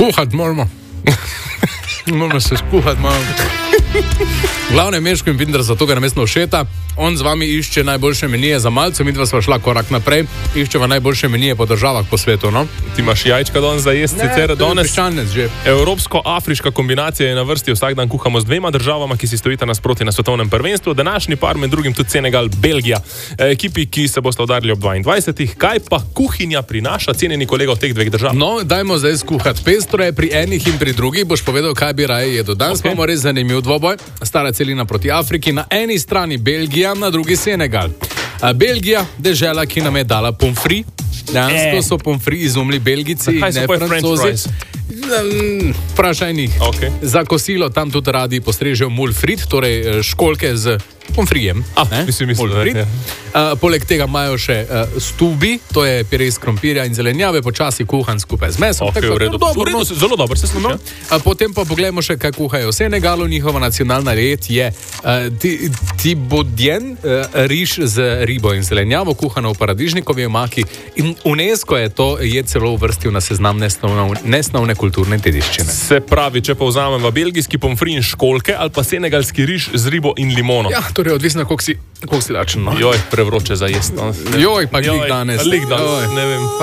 Skuhati moramo. Moramo se skuhati malo. Glavne Meško in Pinder zato ga namestno Ošeta. On z vami išče najboljše menije za malce, mi dva sva šla korak naprej, iščeva najboljše menije po državah po svetu, no? Ti imaš jajčka danes za jesti, sicer danes piščanec že. Evropsko-afriška kombinacija je na vrsti, vsak dan kuhamo z dvema državama, ki si stojita nasproti na svetovnem prvenstvu. Današnji par med drugim tudi Senegal, Belgija, ekipi, ki se bosta udarili ob 22. Kaj pa kuhinja prinaša, cenjeni kolega od teh dveh držav? No, dajmo zdaj skuhati. Pestro je pri enih in pri drugih, boš povedal, kaj bi raje jedel. Danes imamo res zanimiv dvoboj. Stara celina proti Afriki, na eni strani Belgija, na drugi Senegal. Belgija, dežela, ki nam je dala pomfri. Dejansko so pomfri izumili Belgici, ne Francozi. Vprašaj njih. Okay. Za kosilo tam tudi radi postrežejo mulfrit, torej školjke z pomfrijem. Mislim, poleg tega imajo še stubi, to je pire iz krompirja in zelenjave, počasi kuhan skupaj z mesom. Zelo dobro se sluša. Potem pa pogledamo še, kaj kuhajo v Senegalu. Njihova nacionalna jed je tibodjen, riž z ribo in zelenjavo, kuhano v paradižnikovi omaki. In UNESCO je to jed celo uvrstil na seznam nesnovne kulturne dediščine. Se pravi, če pa vzamemo belgijski pomfri in školjke ali pa senegalski riž z ribo in limono. Ja, torej odvisno, koliko si lačen. No? Joj, prevroče za jesti. Joj, pa glih danes. Ne vem.